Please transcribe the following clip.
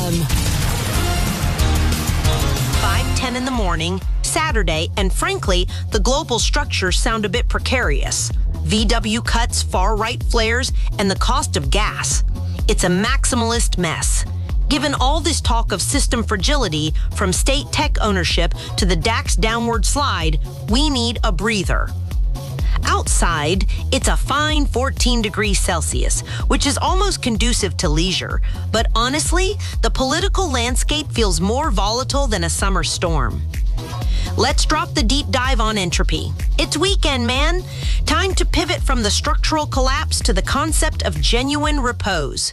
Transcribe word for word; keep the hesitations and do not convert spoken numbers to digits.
M. five ten in the morning, Saturday, and frankly, the global structures sound a bit precarious. V W cuts, far-right flares, and the cost of gas. It's a maximalist mess. Given all this talk of system fragility, from state tech ownership to the DAX downward slide, we need a breather. Outside, it's a fine fourteen degrees Celsius, which is almost conducive to leisure. But honestly, the political landscape feels more volatile than a summer storm. Let's drop the deep dive on entropy. It's weekend, man. Time to pivot from the structural collapse to the concept of genuine repose.